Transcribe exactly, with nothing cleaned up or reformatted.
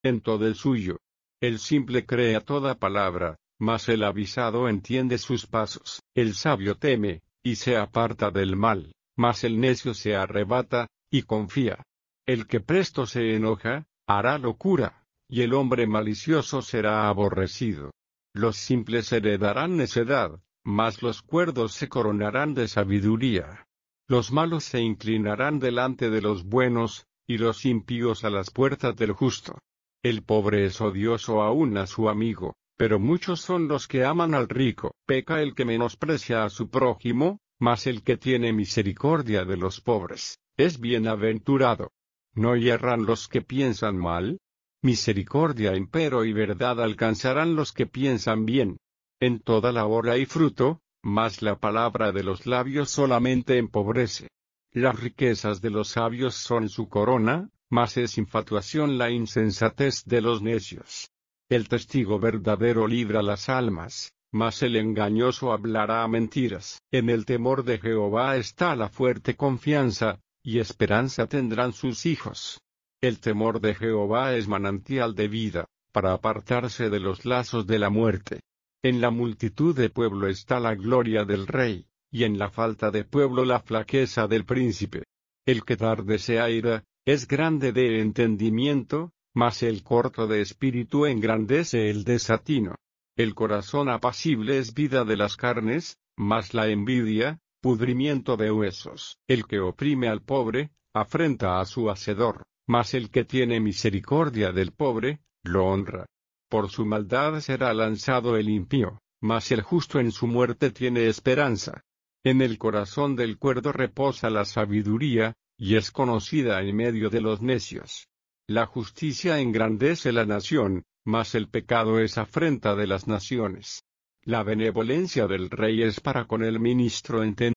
en todo el suyo. El simple cree a toda palabra, mas el avisado entiende sus pasos. El sabio teme, y se aparta del mal, mas el necio se arrebata, y confía. El que presto se enoja, hará locura, y el hombre malicioso será aborrecido. Los simples heredarán necedad, mas los cuerdos se coronarán de sabiduría. Los malos se inclinarán delante de los buenos, y los impíos a las puertas del justo. El pobre es odioso aún a su amigo, pero muchos son los que aman al rico. Peca el que menosprecia a su prójimo, mas el que tiene misericordia de los pobres, es bienaventurado. ¿No yerran los que piensan mal? Misericordia, empero y verdad alcanzarán los que piensan bien. En toda labor hay fruto, mas la palabra de los labios solamente empobrece. Las riquezas de los sabios son su corona, mas es infatuación la insensatez de los necios. El testigo verdadero libra las almas, mas el engañoso hablará mentiras. En el temor de Jehová está la fuerte confianza, y esperanza tendrán sus hijos. El temor de Jehová es manantial de vida, para apartarse de los lazos de la muerte. En la multitud de pueblo está la gloria del rey, y en la falta de pueblo la flaqueza del príncipe. El que tarde se aira, es grande de entendimiento, mas el corto de espíritu engrandece el desatino. El corazón apacible es vida de las carnes, mas la envidia, pudrimiento de huesos. El que oprime al pobre, afrenta a su hacedor, mas el que tiene misericordia del pobre, lo honra. Por su maldad será lanzado el impío, mas el justo en su muerte tiene esperanza. En el corazón del cuerdo reposa la sabiduría, y es conocida en medio de los necios. La justicia engrandece la nación, mas el pecado es afrenta de las naciones. La benevolencia del rey es para con el ministro entendido.